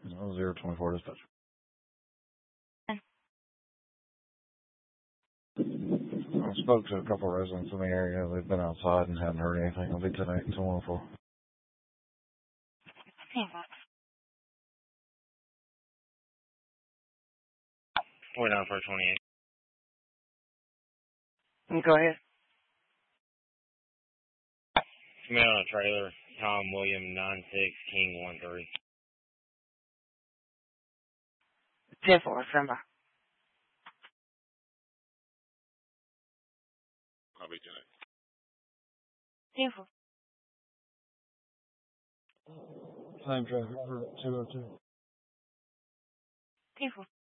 No, 024 dispatch. I spoke to a couple of residents in the area. They've been outside and haven't heard anything. It'll be tonight until 104. We're down for 28. Go ahead. Command on a trailer, Tom William 96 King 13. 10-4, standby. I'll be tonight. 10-4. Same traffic for 202. 10-4.